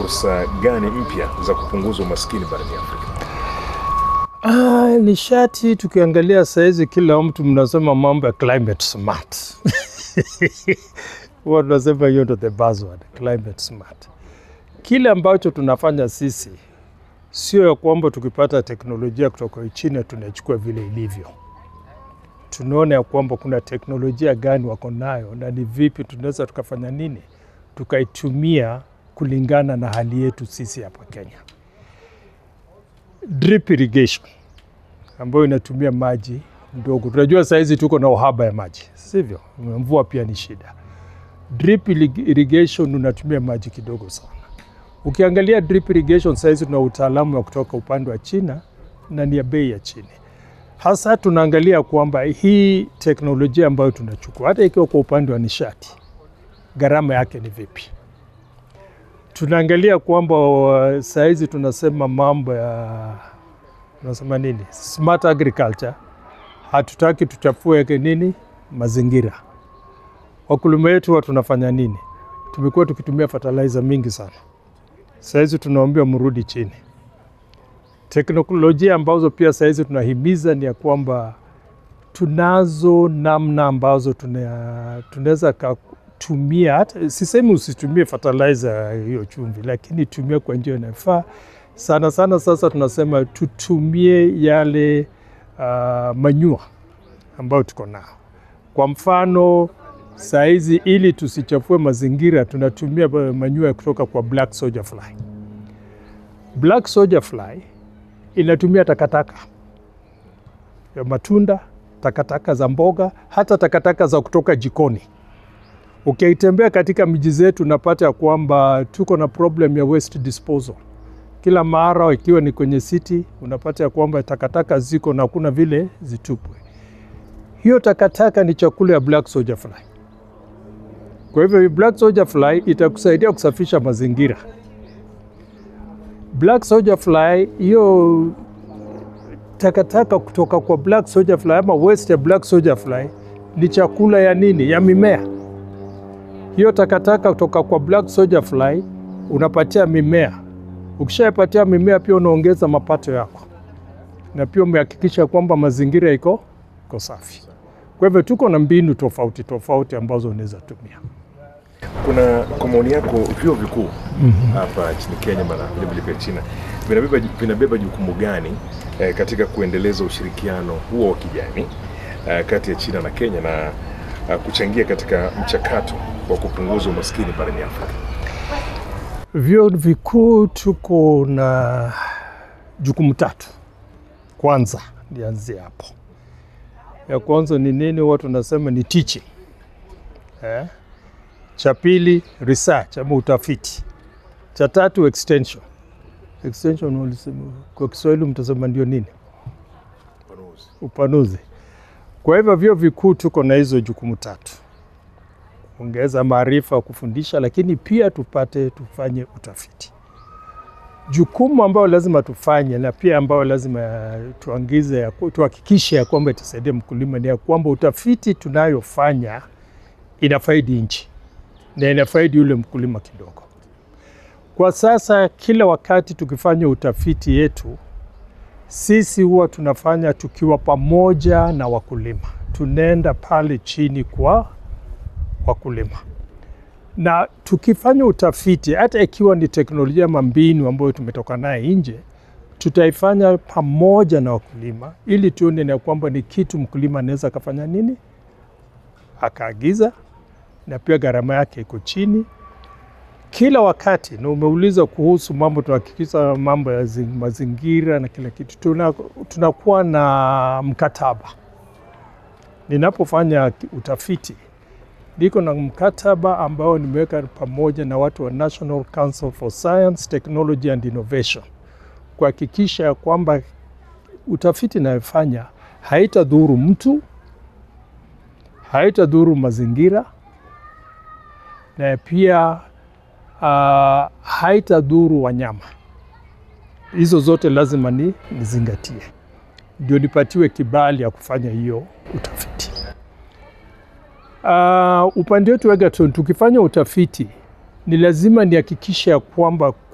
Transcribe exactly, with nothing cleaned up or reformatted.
fursa gani mpya za kupunguza umaskini barani Afrika? Ah, nishati tukiangalia saizi kila mtu mnasema mambo ya climate smart. What tunasema hiyo ndo the buzzword, climate smart. Kile ambacho tunafanya sisi sio ya kwamba tukipata teknolojia kutoka China tunachukua vile ilivyo. Tunaona ya kwamba kuna teknolojia gani wako nayo na ni vipi tunaweza tukafanya nini tukaitumia kulingana na hali yetu sisi hapa Kenya. Drip irrigation ambayo inatumia maji ndogo. Tunajua saizi tuko na uhaba ya maji, sivyo? Mvua pia ni shida. Drip irrigation unatumia maji kidogo sana. Ukiangalia drip irrigation saizi tuna utaalamu wa kutoka upande wa China na ni ya bei ya chini. Hasa tunaangalia kwamba hii teknolojia ambayo tunachukua hata ikiwa kwa upande wa nishati gharama yake ni vipi. Tunaangalia kwamba saizi tunasema mambo ya tunasema nini? Smart agriculture. Hatutaki tuchafue nini? Mazingira. Wakulima wetu wa tunafanya nini? Tumekuwa tukitumia fertilizer mingi sana. Saizi tunaombea mrudi chini. Teknolojia ambazo pia saizi tunahimiza ni ya kwamba tunazo namna ambazo tunaweza kutumia, hata sisemi usitumie fertilizer hiyo chumvi, lakini tumia kwa njia inayofaa. Sana sana sasa tunasema tutumie yale uh, manure ambayo tuko nao. Kwa mfano saizi ili tusichafue mazingira tunatumia manure kutoka kwa black soldier fly. Black soldier fly inatumia takataka ya matunda, takataka za mboga, hata takataka za kutoka jikoni. Ukitembea katika miji zetu unapata kwamba tuko na problem ya waste disposal. Kila mara ikiwa ni kwenye city unapata kwamba takataka ziko na kuna vile zitupwe. Hiyo takataka ni chakula ya black soldier fly. Kwa hivyo black soldier fly itakusaidia kusafisha mazingira. Black soldier fly, hiyo takataka kutoka kwa black soldier fly ama waste ya black soldier fly ni chakula ya nini? Ya mimea. Hiyo takataka kutoka kwa black soldier fly unapatia mimea. Ukishapatia mimea pia unaongeza mapato yako. Na pia umehakikisha kwamba mazingira iko iko safi. Kwa hivyo tuko na mbinu tofauti tofauti ambazo unaweza tumia. Kuna kwa maoni yako vyuo vikuu hapa mm-hmm. nchini Kenya na vile vile pia China vinabeba vinabeba jukumu gani eh, katika kuendeleza ushirikiano huo wa kijamii eh, kati ya China na Kenya na uh, kuchangia katika mchakato wa kupunguza umaskini barani Afrika? Vyuo vikuu tuko na jukumu tatu. Kwanza nianze hapo. Ya kwanza ni nini? Watu nasema ni teaching. Eh? Cha pili research ama utafiti. Cha tatu extension. Extension walisema kwa Kiswahili mtasema ndio nini? Upanuzi. Upanuzi. Kwa hivyo vyuo vikuu tuko na hizo jukumu tatu. Ongeza maarifa, kufundisha, lakini pia tupate tufanye utafiti. Jukumu ambao lazima tufanye na pia ambao lazima tuangize tuhakikishe ya kwamba itasaidia mkulima ni ya kwamba utafiti tunayofanya inafaidi nchi na inafaidi yule mkulima kidogo. Kwa sasa kila wakati tukifanya utafiti yetu sisi huwa tunafanya tukiwa pamoja na wakulima. Tunaenda pale chini kwa wakulima. Na tukifanya utafiti hata ikiwa ni teknolojia mambinu ambayo tumetoka naye nje, tutaifanya pamoja na wakulima ili tuone na kwamba ni kitu mkulima anaweza kufanya nini? Akaagiza na pia gharama yake iko chini. Kila wakati na umeuliza kuhusu mambo tunahakikisha mambo ya mazingira na kila kitu tunakuwa tuna na mkataba. Ninapofanya utafiti niko na mkataba ambao nimeweka pamoja na watu wa National Council for Science, Technology and Innovation kuhakikisha kwamba utafiti nayofanya haitadhuru mtu, haitadhuru mazingira na pia uh, haitadhuru wanyama. Hizo zote lazima ni nizingatie ndio nipatiwe kibali ya kufanya hiyo utafiti. Uh, upande wetu wa Egerton tukifanya utafiti ni lazima nihakikishe kwamba